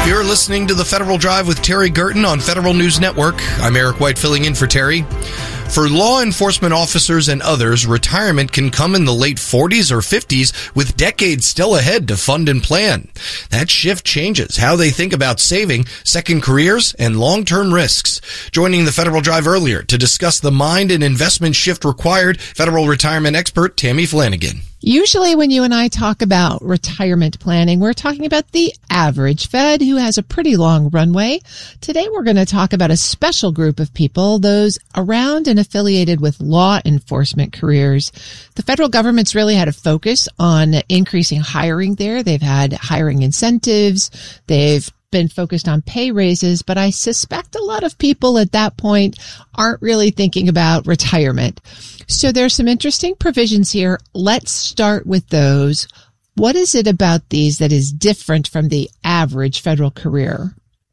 You're listening to the Federal Drive with Terry Gerton on Federal News Network. I'm Eric White filling in for Terry. For law enforcement officers and others, retirement can come in the late 40s or 50s with decades still ahead to fund and plan. That shift changes how they think about saving, second careers, and long-term risks. Joining the Federal Drive earlier to discuss the mind and investment shift required, federal retirement expert Tammy Flanagan. Usually when you and I talk about retirement planning, we're talking about the average Fed who has a pretty long runway. Today we're going to talk about a special group of people, those around and affiliated with law enforcement careers. The federal government's really had a focus on increasing hiring there. They've had hiring incentives. They've been focused on pay raises, but I suspect a lot of people at that point aren't really thinking about retirement. So there's some interesting provisions here. Let's start with those. What is it about these that is different from the average federal career?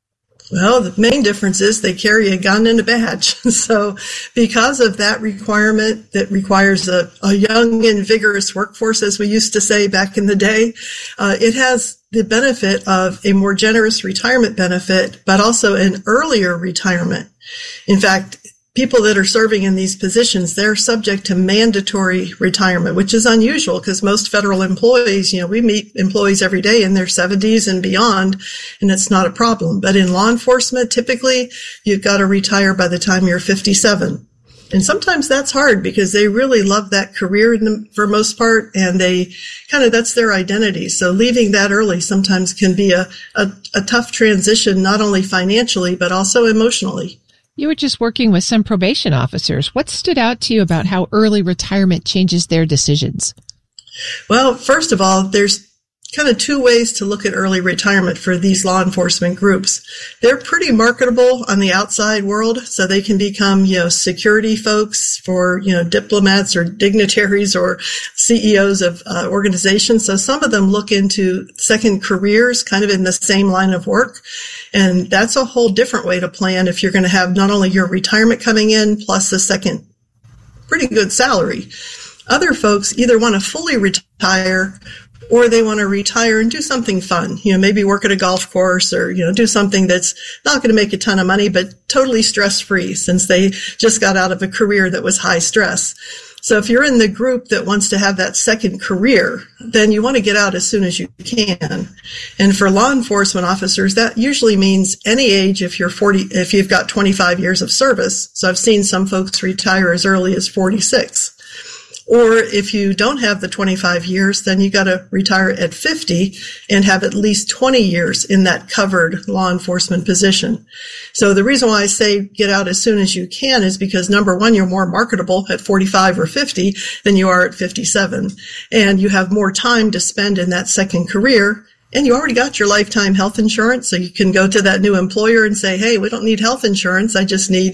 Well, the main difference is they carry a gun and a badge. So because of that requirement that requires a young and vigorous workforce, as we used to say back in the day, it has the benefit of a more generous retirement benefit, but also an earlier retirement. In fact, people that are serving in these positions, they're subject to mandatory retirement, which is unusual because most federal employees, we meet employees every day in their 70s and beyond, and it's not a problem. But in law enforcement, typically, you've got to retire by the time you're 57. And sometimes that's hard because they really love that career for most part, and that's their identity. So leaving that early sometimes can be a tough transition, not only financially, but also emotionally. You were just working with some probation officers. What stood out to you about how early retirement changes their decisions? Well, first of all, there's kind of two ways to look at early retirement for these law enforcement groups. They're pretty marketable on the outside world, so they can become, security folks for, diplomats or dignitaries or CEOs of organizations. So some of them look into second careers kind of in the same line of work. And that's a whole different way to plan if you're going to have not only your retirement coming in plus a second pretty good salary. Other folks either want to fully retire or they want to retire and do something fun, maybe work at a golf course or, do something that's not going to make a ton of money, but totally stress-free since they just got out of a career that was high stress. So if you're in the group that wants to have that second career, then you want to get out as soon as you can. And for law enforcement officers, that usually means any age if you've got 25 years of service. So I've seen some folks retire as early as 46. Or if you don't have the 25 years, then you got to retire at 50 and have at least 20 years in that covered law enforcement position. So the reason why I say get out as soon as you can is because, number one, you're more marketable at 45 or 50 than you are at 57. And you have more time to spend in that second career. And you already got your lifetime health insurance, so you can go to that new employer and say, hey, we don't need health insurance. I just need,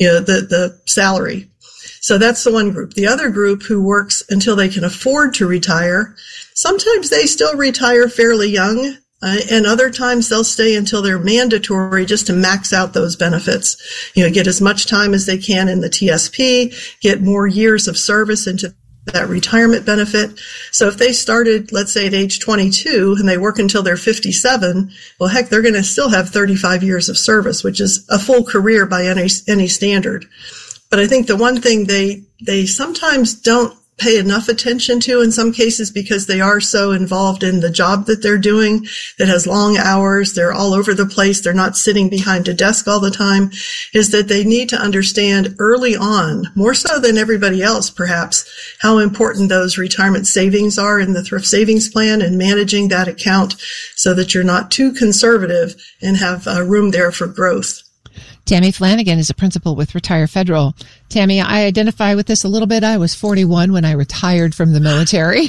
the salary. So that's the one group. The other group who works until they can afford to retire, sometimes they still retire fairly young, and other times they'll stay until they're mandatory just to max out those benefits. Get as much time as they can in the TSP, get more years of service into that retirement benefit. So if they started, let's say at age 22 and they work until they're 57, well, heck, they're going to still have 35 years of service, which is a full career by any standard. But I think the one thing they sometimes don't pay enough attention to in some cases because they are so involved in the job that they're doing that has long hours, they're all over the place, they're not sitting behind a desk all the time, is that they need to understand early on, more so than everybody else perhaps, how important those retirement savings are in the thrift savings plan and managing that account so that you're not too conservative and have room there for growth. Tammy Flanagan is a principal with Retire Federal. Tammy, I identify with this a little bit. I was 41 when I retired from the military.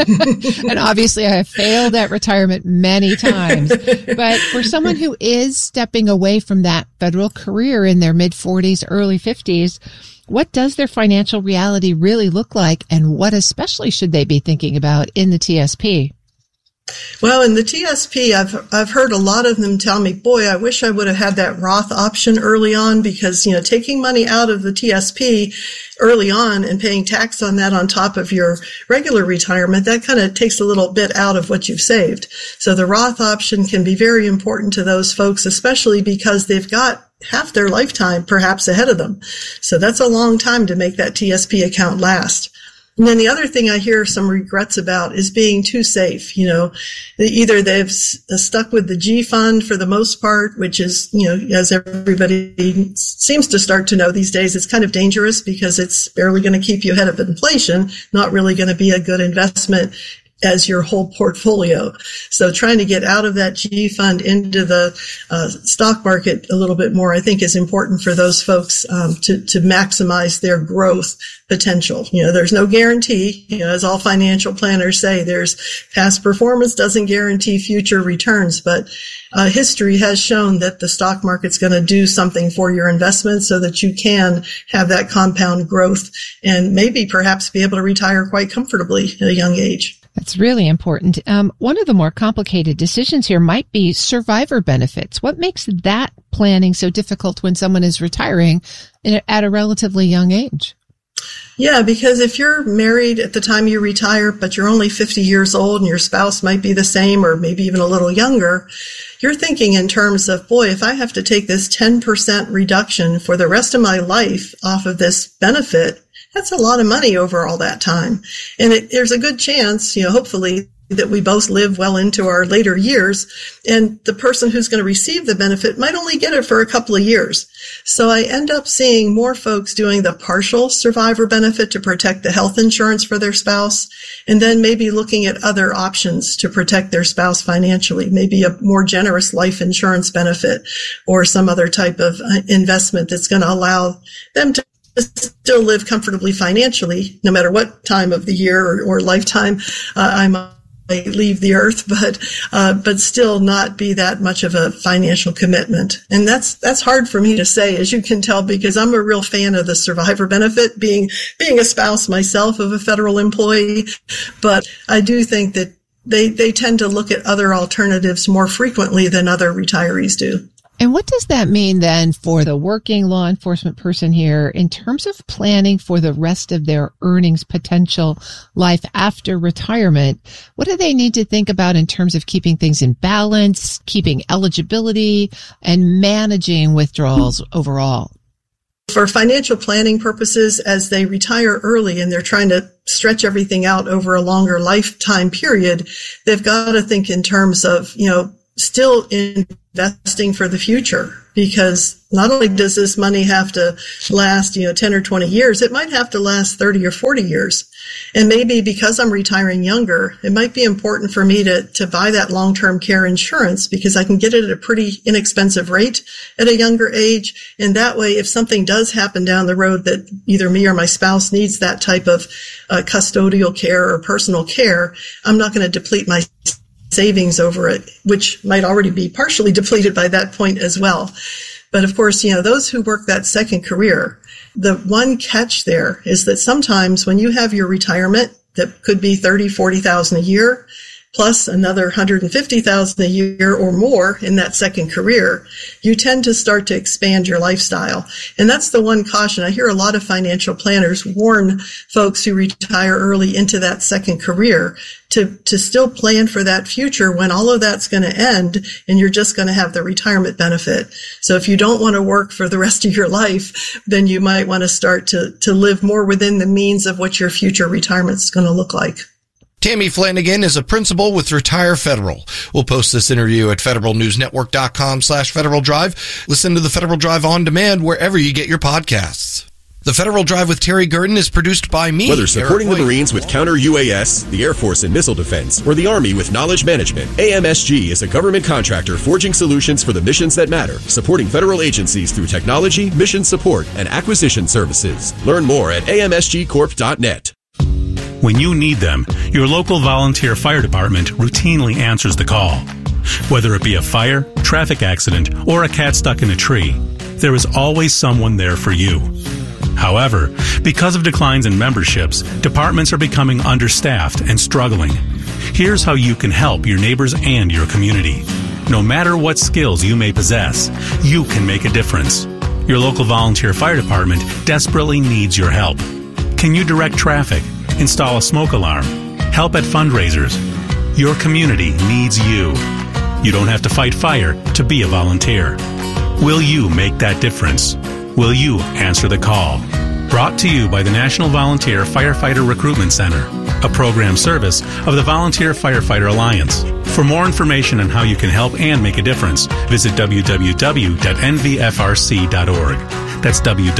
And obviously I have failed at retirement many times. But for someone who is stepping away from that federal career in their mid-40s, early 50s, what does their financial reality really look like? And what especially should they be thinking about in the TSP? Well, in the TSP, I've heard a lot of them tell me, boy, I wish I would have had that Roth option early on, because, taking money out of the TSP early on and paying tax on that on top of your regular retirement, that kind of takes a little bit out of what you've saved. So the Roth option can be very important to those folks, especially because they've got half their lifetime perhaps ahead of them. So that's a long time to make that TSP account last. And then the other thing I hear some regrets about is being too safe. Either they've stuck with the G fund for the most part, which is, as everybody seems to start to know these days, it's kind of dangerous because it's barely going to keep you ahead of inflation, not really going to be a good investment as your whole portfolio. So trying to get out of that G fund into the stock market a little bit more, I think, is important for those folks to maximize their growth potential. There's no guarantee, as all financial planners say, there's past performance doesn't guarantee future returns, but history has shown that the stock market's going to do something for your investment so that you can have that compound growth and maybe perhaps be able to retire quite comfortably at a young age. That's really important. One of the more complicated decisions here might be survivor benefits. What makes that planning so difficult when someone is retiring at a relatively young age? Yeah, because if you're married at the time you retire, but you're only 50 years old and your spouse might be the same or maybe even a little younger, you're thinking in terms of, boy, if I have to take this 10% reduction for the rest of my life off of this benefit, that's a lot of money over all that time. And there's a good chance, hopefully, that we both live well into our later years, and the person who's going to receive the benefit might only get it for a couple of years. So I end up seeing more folks doing the partial survivor benefit to protect the health insurance for their spouse, and then maybe looking at other options to protect their spouse financially, maybe a more generous life insurance benefit or some other type of investment that's going to allow them to still live comfortably financially, no matter what time of the year or lifetime I might leave the earth, but still not be that much of a financial commitment. And that's hard for me to say, as you can tell, because I'm a real fan of the survivor benefit, being a spouse myself of a federal employee. But I do think that they tend to look at other alternatives more frequently than other retirees do. And what does that mean then for the working law enforcement person here in terms of planning for the rest of their earnings potential life after retirement? What do they need to think about in terms of keeping things in balance, keeping eligibility, and managing withdrawals overall? For financial planning purposes, as they retire early and they're trying to stretch everything out over a longer lifetime period, they've got to think in terms of, still investing for the future, because not only does this money have to last, 10 or 20 years, it might have to last 30 or 40 years. And maybe because I'm retiring younger, it might be important for me to buy that long-term care insurance because I can get it at a pretty inexpensive rate at a younger age. And that way, if something does happen down the road that either me or my spouse needs that type of custodial care or personal care, I'm not going to deplete my savings over it, which might already be partially depleted by that point as well. But of course, those who work that second career, the one catch there is that sometimes when you have your retirement that could be $30,000, $40,000 a year, plus another $150,000 a year or more in that second career, you tend to start to expand your lifestyle. And that's the one caution. I hear a lot of financial planners warn folks who retire early into that second career to still plan for that future when all of that's going to end and you're just going to have the retirement benefit. So if you don't want to work for the rest of your life, then you might want to start to live more within the means of what your future retirement is going to look like. Tammy Flanagan is a principal with Retire Federal. We'll post this interview at federalnewsnetwork.com/Federal Drive. Listen to the Federal Drive on demand wherever you get your podcasts. The Federal Drive with Terry Gerton is produced by me. Whether supporting the Marines with counter-UAS, the Air Force and missile defense, or the Army with knowledge management, AMSG is a government contractor forging solutions for the missions that matter, supporting federal agencies through technology, mission support, and acquisition services. Learn more at amsgcorp.net. When you need them, your local volunteer fire department routinely answers the call. Whether it be a fire, traffic accident, or a cat stuck in a tree, there is always someone there for you. However, because of declines in memberships, departments are becoming understaffed and struggling. Here's how you can help your neighbors and your community. No matter what skills you may possess, you can make a difference. Your local volunteer fire department desperately needs your help. Can you direct traffic, install a smoke alarm, help at fundraisers? Your community needs you. You don't have to fight fire to be a volunteer. Will you make that difference? Will you answer the call? Brought to you by the National Volunteer Firefighter Recruitment Center, a program service of the Volunteer Firefighter Alliance. For more information on how you can help and make a difference, visit www.nvfrc.org. That's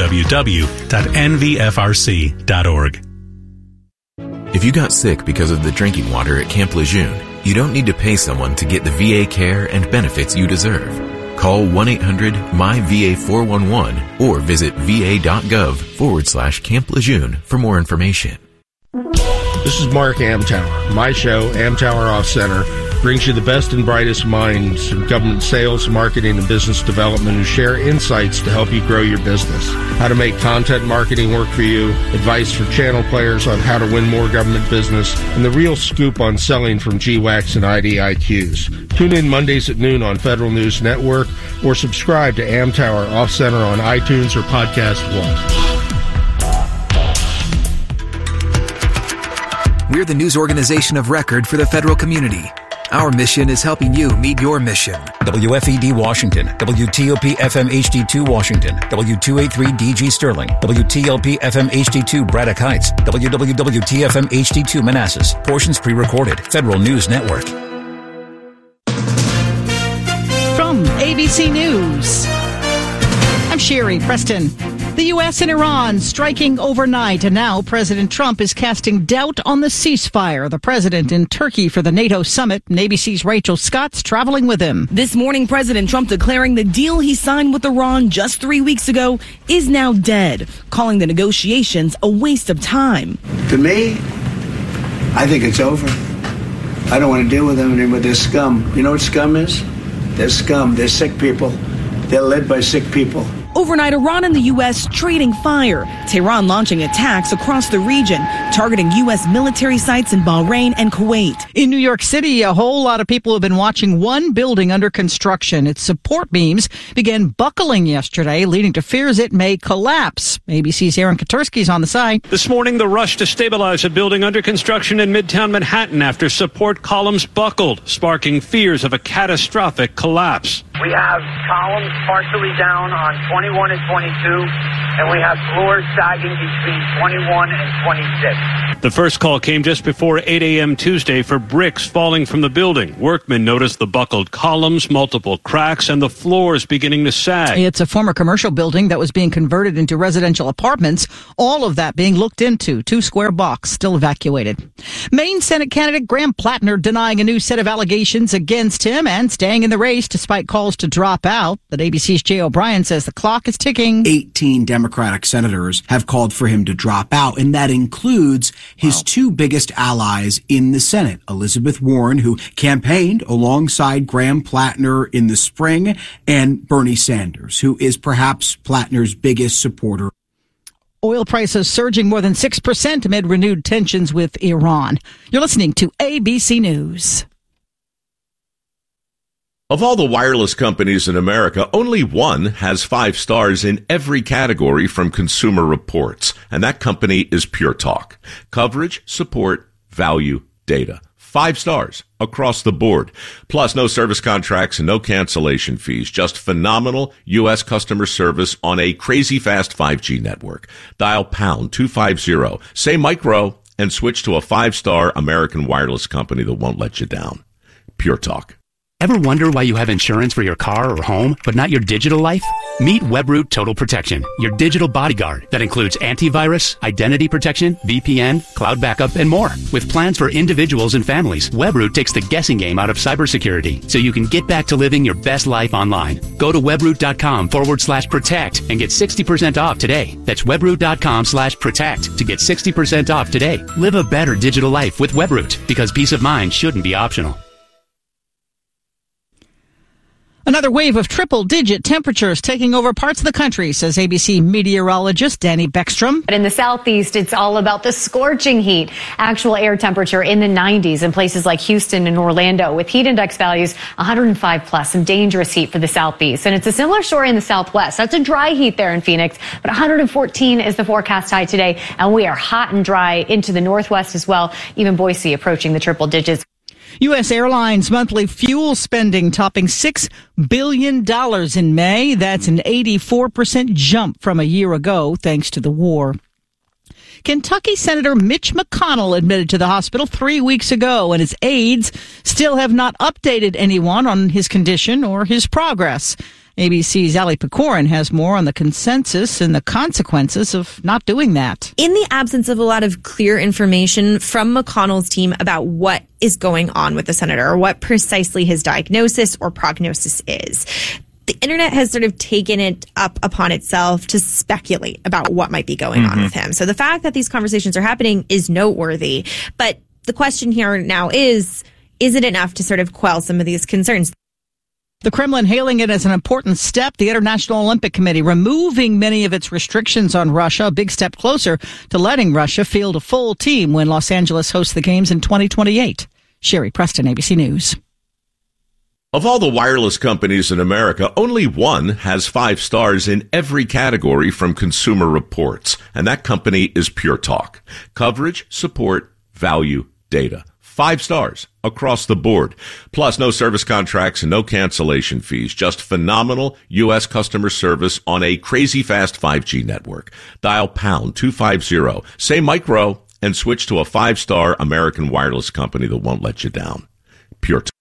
www.nvfrc.org. If you got sick because of the drinking water at Camp Lejeune, you don't need to pay someone to get the VA care and benefits you deserve. Call 1-800-MY-VA-411 or visit va.gov/Camp Lejeune for more information. This is Mark Amtower. My show, Amtower Off Center, brings you the best and brightest minds in government sales, marketing, and business development who share insights to help you grow your business. How to make content marketing work for you, advice for channel players on how to win more government business, and the real scoop on selling from GWACs and IDIQs. Tune in Mondays at noon on Federal News Network or subscribe to Amtower Off Center on iTunes or Podcast One. We're the news organization of record for the federal community. Our mission is helping you meet your mission. WFED Washington, WTOP FM HD2 Washington, W283DG Sterling, WTLP FM HD2 Braddock Heights, WWWT FM HD2 Manassas. Portions pre-recorded. Federal News Network. From ABC News, I'm Sherry Preston. The U.S. and Iran striking overnight, and now President Trump is casting doubt on the ceasefire. The president in Turkey for the NATO summit, and ABC's Rachel Scott's traveling with him. This morning, President Trump declaring the deal he signed with Iran just 3 weeks ago is now dead, calling the negotiations a waste of time. To me, I think it's over. I don't want to deal with them anymore. They're scum. You know what scum is? They're scum. They're sick people. They're led by sick people. Overnight, Iran and the U.S. trading fire. Tehran launching attacks across the region, targeting U.S. military sites in Bahrain and Kuwait. In New York City, a whole lot of people have been watching one building under construction. Its support beams began buckling yesterday, leading to fears it may collapse. ABC's Aaron Katursky's on the site. This morning, the rush to stabilize a building under construction in Midtown Manhattan after support columns buckled, sparking fears of a catastrophic collapse. We have columns partially down on 21 and 22, and we have floors sagging between 21 and 26. The first call came just before 8 a.m. Tuesday for bricks falling from the building. Workmen noticed the buckled columns, multiple cracks, and the floors beginning to sag. It's a former commercial building that was being converted into residential apartments. All of that being looked into. 2 square blocks still evacuated. Maine Senate candidate Graham Plattner denying a new set of allegations against him and staying in the race despite calls to drop out. But ABC's Jay O'Brien says the clock is ticking. 18 Democratic senators have called for him to drop out, and that includes his two biggest allies in the Senate, Elizabeth Warren, who campaigned alongside Graham Plattner in the spring, and Bernie Sanders, who is perhaps Plattner's biggest supporter. Oil prices surging more than 6% amid renewed tensions with Iran. You're listening to ABC News. Of all the wireless companies in America, only one has 5 stars in every category from Consumer Reports, and that company is Pure Talk. Coverage, support, value, data. 5 stars across the board. Plus, no service contracts and no cancellation fees. Just phenomenal U.S. customer service on a crazy fast 5G network. Dial pound 250, say micro, and switch to a 5-star American wireless company that won't let you down. Pure Talk. Ever wonder why you have insurance for your car or home, but not your digital life? Meet Webroot Total Protection, your digital bodyguard that includes antivirus, identity protection, VPN, cloud backup, and more. With plans for individuals and families, Webroot takes the guessing game out of cybersecurity so you can get back to living your best life online. Go to webroot.com/protect and get 60% off today. That's webroot.com/protect to get 60% off today. Live a better digital life with Webroot, because peace of mind shouldn't be optional. Another wave of triple-digit temperatures taking over parts of the country, says ABC meteorologist Danny Beckstrom. But in the southeast, it's all about the scorching heat. Actual air temperature in the 90s in places like Houston and Orlando, with heat index values 105 plus, some dangerous heat for the southeast. And it's a similar story in the southwest. That's a dry heat there in Phoenix, but 114 is the forecast high today. And we are hot and dry into the northwest as well, even Boise approaching the triple digits. U.S. Airlines monthly fuel spending topping $6 billion in May. That's an 84% jump from a year ago, thanks to the war. Kentucky Senator Mitch McConnell admitted to the hospital 3 weeks ago, and his aides still have not updated anyone on his condition or his progress. ABC's Ali Pecorin has more on the consensus and the consequences of not doing that. In the absence of a lot of clear information from McConnell's team about what is going on with the senator or what precisely his diagnosis or prognosis is, the internet has sort of taken it up upon itself to speculate about what might be going on with him. So the fact that these conversations are happening is noteworthy. But the question here now is it enough to sort of quell some of these concerns? The Kremlin hailing it as an important step, the International Olympic Committee removing many of its restrictions on Russia, a big step closer to letting Russia field a full team when Los Angeles hosts the Games in 2028. Sherry Preston, ABC News. Of all the wireless companies in America, only one has 5 stars in every category from Consumer Reports, and that company is Pure Talk. Coverage, support, value, data. 5 stars across the board. Plus, no service contracts and no cancellation fees. Just phenomenal U.S. customer service on a crazy fast 5G network. Dial pound 250, say micro, and switch to a 5-star American wireless company that won't let you down. Pure Talk.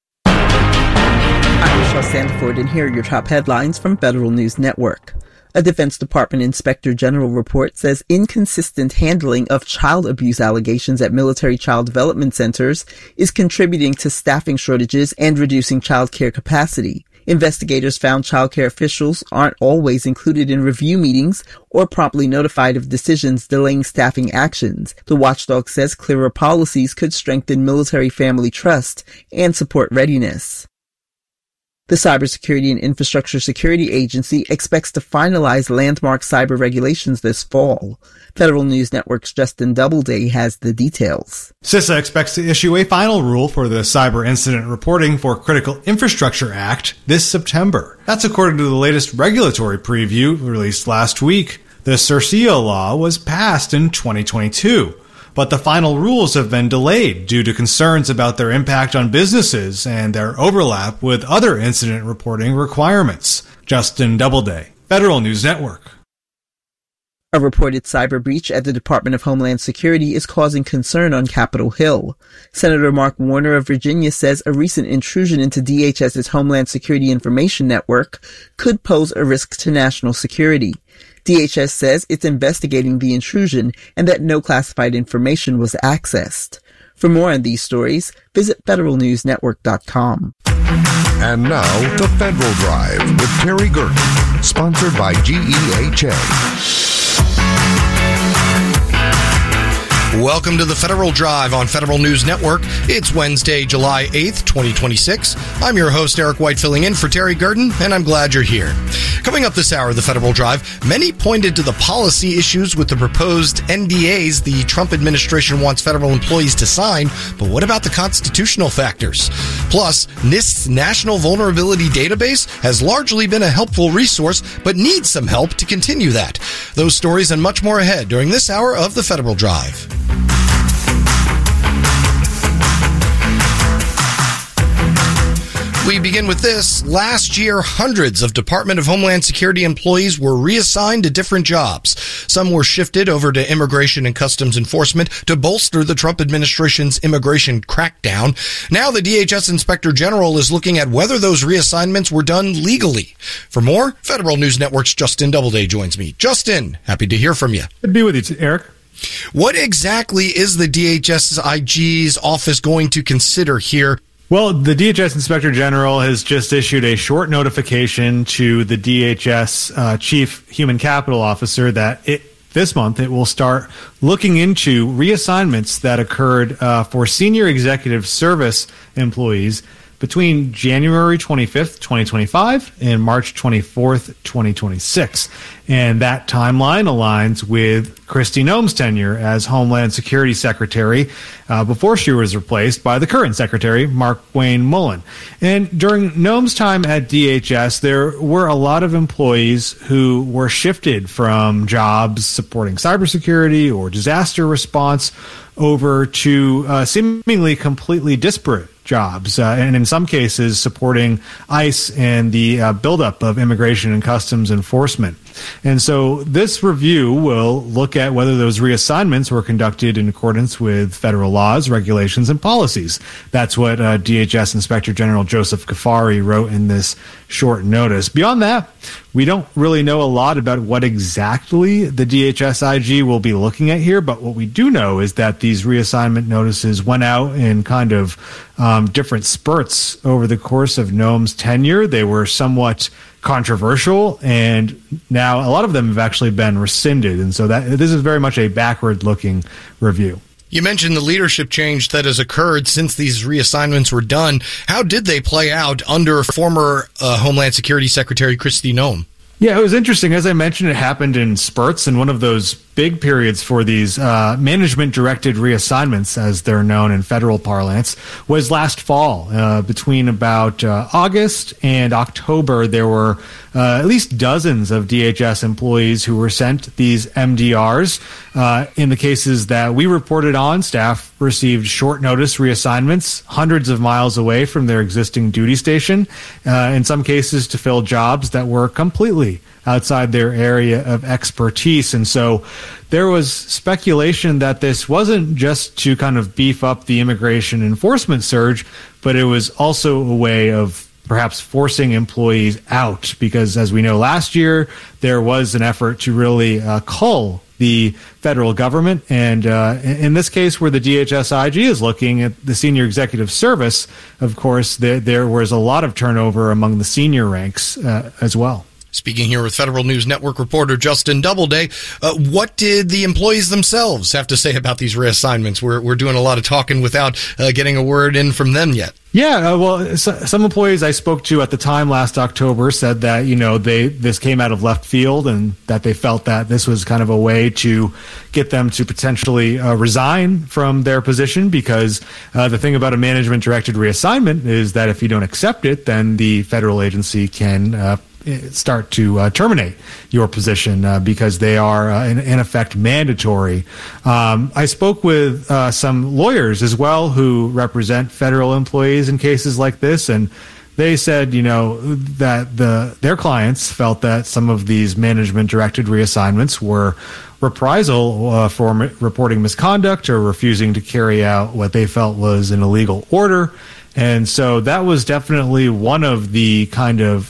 I'm Michelle Sandiford, and here are your top headlines from Federal News Network. A Defense Department Inspector General report says inconsistent handling of child abuse allegations at military child development centers is contributing to staffing shortages and reducing child care capacity. Investigators found child care officials aren't always included in review meetings or promptly notified of decisions delaying staffing actions. The watchdog says clearer policies could strengthen military family trust and support readiness. The Cybersecurity and Infrastructure Security Agency expects to finalize landmark cyber regulations this fall. Federal News Network's Justin Doubleday has the details. CISA expects to issue a final rule for the Cyber Incident Reporting for Critical Infrastructure Act this September. That's according to the latest regulatory preview released last week. The CIRCIA law was passed in 2022. But the final rules have been delayed due to concerns about their impact on businesses and their overlap with other incident reporting requirements. Justin Doubleday, Federal News Network. A reported cyber breach at the Department of Homeland Security is causing concern on Capitol Hill. Senator Mark Warner of Virginia says a recent intrusion into DHS's Homeland Security Information Network could pose a risk to national security. DHS says it's investigating the intrusion and that no classified information was accessed. For more on these stories, visit federalnewsnetwork.com. And now, The Federal Drive with Terry Gerton, sponsored by GEHA. Welcome to the Federal Drive on Federal News Network. It's Wednesday, July 8th, 2026. I'm your host, Eric White, filling in for Terry Gerton, and I'm glad you're here. Coming up this hour of the Federal Drive, many pointed to the policy issues with the proposed NDAs the Trump administration wants federal employees to sign, but what about the constitutional factors? Plus, NIST's National Vulnerability Database has largely been a helpful resource, but needs some help to continue that. Those stories and much more ahead during this hour of the Federal Drive. We begin with this. Last year, hundreds of Department of Homeland Security employees were reassigned to different jobs. Some were shifted over to Immigration and Customs Enforcement to bolster the Trump administration's immigration crackdown. Now the DHS Inspector General is looking at whether those reassignments were done legally. For more, Federal News Network's Justin Doubleday joins me. Justin, happy to hear from you. Good to be with you, Eric. What exactly is the DHS IG's office going to consider here? Well, the DHS Inspector General has just issued a short notification to the DHS Chief Human Capital Officer that this month it will start looking into reassignments that occurred for senior executive service employees between January 25th, 2025 and March 24th, 2026. And that timeline aligns with Kristi Noem's tenure as Homeland Security Secretary before she was replaced by the current Secretary, Markwayne Mullin. And during Noem's time at DHS, there were a lot of employees who were shifted from jobs supporting cybersecurity or disaster response over to seemingly completely disparate jobs, and in some cases supporting ICE and the buildup of immigration and customs enforcement. And so this review will look at whether those reassignments were conducted in accordance with federal laws, regulations, and policies. That's what DHS Inspector General Joseph Ghaffari wrote in this short notice. Beyond that, we don't really know a lot about what exactly the DHS IG will be looking at here, but what we do know is that these reassignment notices went out in kind of different spurts over the course of Noem's tenure. They were somewhat controversial, and now a lot of them have actually been rescinded. And so this is very much a backward-looking review. You mentioned the leadership change that has occurred since these reassignments were done. How did they play out under former Homeland Security Secretary Kristi Noem? Yeah, it was interesting. As I mentioned, it happened in spurts, and one of those big periods for these management-directed reassignments, as they're known in federal parlance, was last fall. Between about August and October, there were at least dozens of DHS employees who were sent these MDRs. In the cases that we reported on, staff received short notice reassignments hundreds of miles away from their existing duty station, in some cases to fill jobs that were completely outside their area of expertise. And so there was speculation that this wasn't just to kind of beef up the immigration enforcement surge, but it was also a way of perhaps forcing employees out, because as we know, last year there was an effort to really cull the federal government. And in this case, where the DHS IG is looking at the senior executive service, of course, there was a lot of turnover among the senior ranks as well. Speaking here with Federal News Network reporter Justin Doubleday, what did the employees themselves have to say about these reassignments? We're doing a lot of talking without getting a word in from them yet. Yeah, well, some employees I spoke to at the time last October said that, this came out of left field and that they felt that this was kind of a way to get them to potentially resign from their position, because the thing about a management-directed reassignment is that if you don't accept it, then the federal agency can start to terminate your position because they are in effect mandatory. I spoke with some lawyers as well who represent federal employees in cases like this, and they said, that their clients felt that some of these management-directed reassignments were reprisal for reporting misconduct or refusing to carry out what they felt was an illegal order. And so that was definitely one of the kind of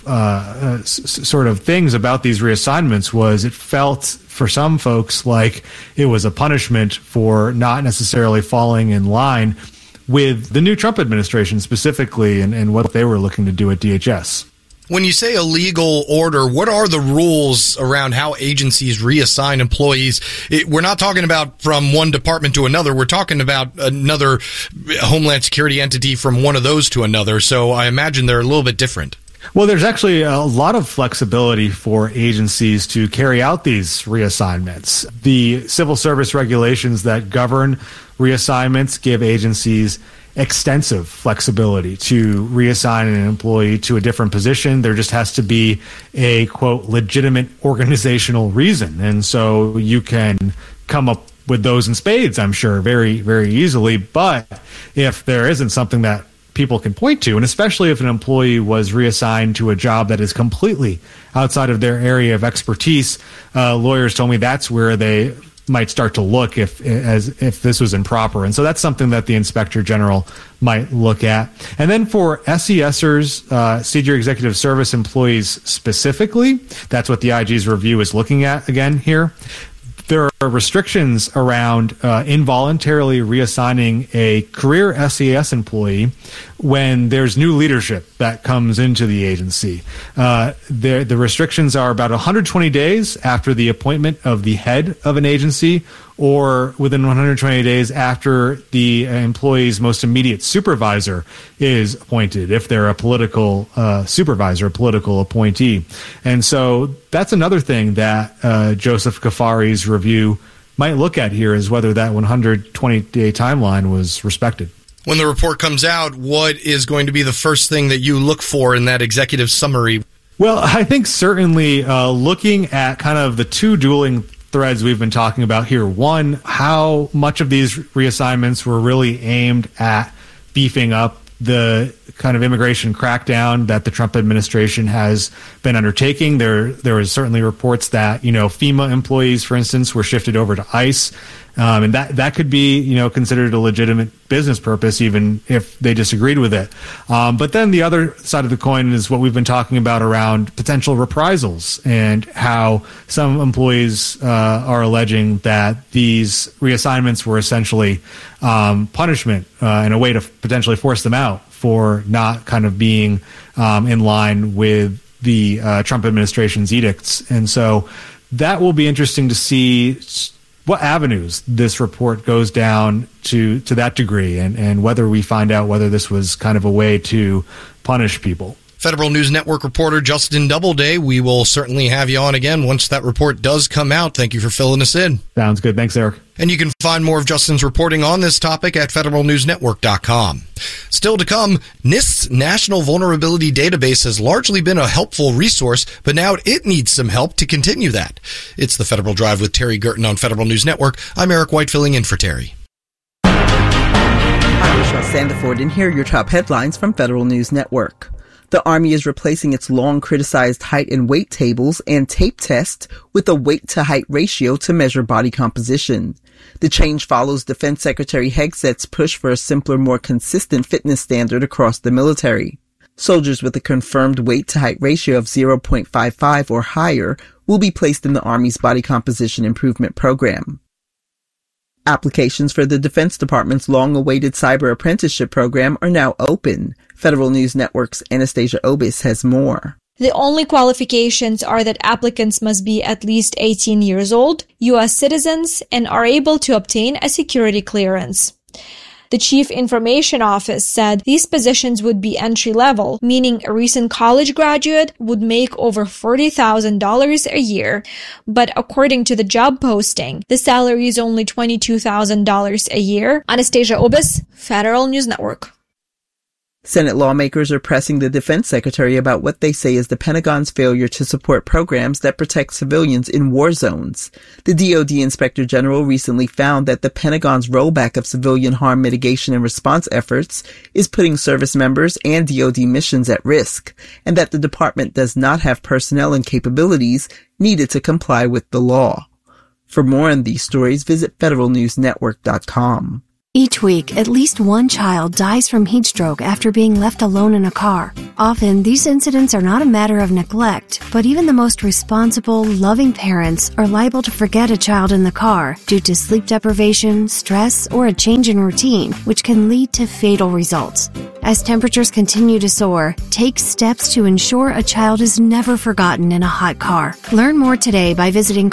sort of things about these reassignments, was it felt for some folks like it was a punishment for not necessarily falling in line with the new Trump administration specifically and what they were looking to do at DHS. When you say a legal order, what are the rules around how agencies reassign employees? We're not talking about from one department to another. We're talking about another Homeland Security entity from one of those to another. So I imagine they're a little bit different. Well, there's actually a lot of flexibility for agencies to carry out these reassignments. The civil service regulations that govern reassignments give agencies extensive flexibility to reassign an employee to a different position. There just has to be a, quote, legitimate organizational reason. And so you can come up with those in spades, I'm sure, very, very easily. But if there isn't something that people can point to, and especially if an employee was reassigned to a job that is completely outside of their area of expertise, lawyers told me that's where they might start to look if this was improper. And so that's something that the Inspector General might look at. And then for SESers, senior executive service employees specifically, that's what the IG's review is looking at again here. There restrictions around involuntarily reassigning a career SES employee when there's new leadership that comes into the agency. The restrictions are about 120 days after the appointment of the head of an agency, or within 120 days after the employee's most immediate supervisor is appointed, if they're a political supervisor, a political appointee. And so that's another thing that Joseph Kafari's review might look at here, is whether that 120-day timeline was respected. When the report comes out, what is going to be the first thing that you look for in that executive summary? Well, I think certainly looking at kind of the two dueling threads we've been talking about here. One, how much of these reassignments were really aimed at beefing up the kind of immigration crackdown that the Trump administration has been undertaking. There was certainly reports that, FEMA employees, for instance, were shifted over to ICE. And that could be, considered a legitimate business purpose, even if they disagreed with it. But then the other side of the coin is what we've been talking about around potential reprisals, and how some employees are alleging that these reassignments were essentially punishment and a way to potentially force them out for not kind of being in line with the Trump administration's edicts. And so that will be interesting to see what avenues this report goes down to that degree, and whether we find out whether this was kind of a way to punish people. Federal News Network reporter Justin Doubleday, we will certainly have you on again once that report does come out. Thank you for filling us in. Sounds good. Thanks, Eric. And you can find more of Justin's reporting on this topic at federalnewsnetwork.com. Still to come, NIST's National Vulnerability Database has largely been a helpful resource, but now it needs some help to continue that. It's the Federal Drive with Terry Gerton on Federal News Network. I'm Eric White, filling in for Terry. I'm Michelle Sandiford, and here are your top headlines from Federal News Network. The Army is replacing its long criticized height and weight tables and tape test with a weight-to-height ratio to measure body composition. The change follows Defense Secretary Hegseth's push for a simpler, more consistent fitness standard across the military. Soldiers with a confirmed weight-to-height ratio of 0.55 or higher will be placed in the Army's Body Composition Improvement Program. Applications for the Defense Department's long-awaited cyber apprenticeship program are now open. Federal News Network's Anastasia Obis has more. The only qualifications are that applicants must be at least 18 years old, U.S. citizens, and are able to obtain a security clearance. The Chief Information Office said these positions would be entry-level, meaning a recent college graduate would make over $40,000 a year. But according to the job posting, the salary is only $22,000 a year. Anastasia Obis, Federal News Network. Senate lawmakers are pressing the defense secretary about what they say is the Pentagon's failure to support programs that protect civilians in war zones. The DoD Inspector General recently found that the Pentagon's rollback of civilian harm mitigation and response efforts is putting service members and DoD missions at risk, and that the department does not have personnel and capabilities needed to comply with the law. For more on these stories, visit federalnewsnetwork.com. Each week, at least one child dies from heat stroke after being left alone in a car. Often, these incidents are not a matter of neglect, but even the most responsible, loving parents are liable to forget a child in the car due to sleep deprivation, stress, or a change in routine, which can lead to fatal results. As temperatures continue to soar, take steps to ensure a child is never forgotten in a hot car. Learn more today by visiting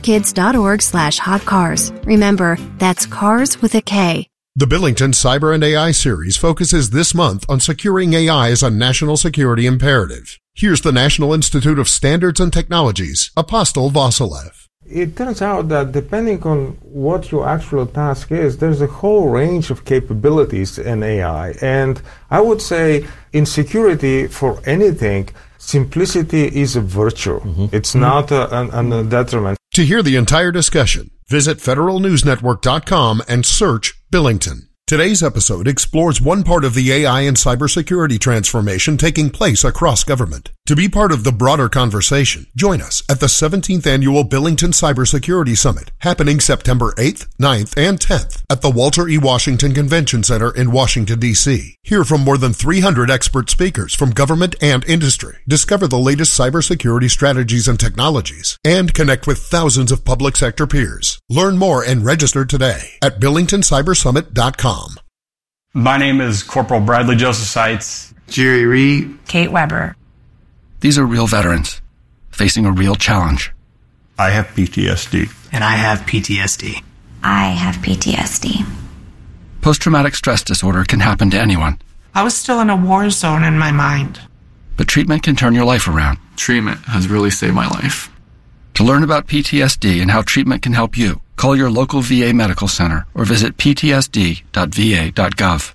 carsforkids.org/hotcars. Remember, that's cars with a K. The Billington Cyber and AI series focuses this month on securing AI as a national security imperative. Here's the National Institute of Standards and Technology's Apostle Vasilev. It turns out that depending on what your actual task is, there's a whole range of capabilities in AI. And I would say in security for anything, simplicity is a virtue. It's not a detriment. To hear the entire discussion, visit federalnewsnetwork.com and search Billington. Today's episode explores one part of the AI and cybersecurity transformation taking place across government. To be part of the broader conversation, join us at the 17th Annual Billington Cybersecurity Summit, happening September 8th, 9th, and 10th at the Walter E. Washington Convention Center in Washington, D.C. Hear from more than 300 expert speakers from government and industry. Discover the latest cybersecurity strategies and technologies, and connect with thousands of public sector peers. Learn more and register today at BillingtonCyberSummit.com. My name is Corporal Bradley Joseph Seitz. Jerry Reed. Kate Weber. These are real veterans facing a real challenge. I have PTSD. And I have PTSD. I have PTSD. Post-traumatic stress disorder can happen to anyone. I was still in a war zone in my mind. But treatment can turn your life around. Treatment has really saved my life. To learn about PTSD and how treatment can help you, call your local VA medical center or visit ptsd.va.gov.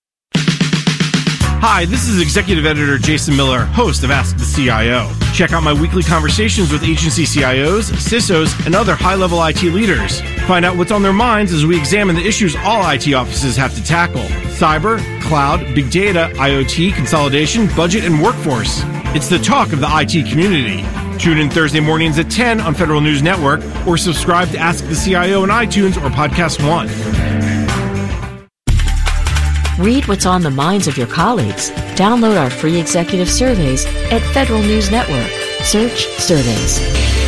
Hi, this is Executive Editor Jason Miller, host of Ask the CIO. Check out my weekly conversations with agency CIOs, CISOs, and other high-level IT leaders. Find out what's on their minds as we examine the issues all IT offices have to tackle: cyber, cloud, big data, IoT, consolidation, budget, and workforce. It's the talk of the IT community. Tune in Thursday mornings at 10 on Federal News Network, or subscribe to Ask the CIO on iTunes or Podcast One. Read what's on the minds of your colleagues. Download our free executive surveys at Federal News Network. Search Surveys.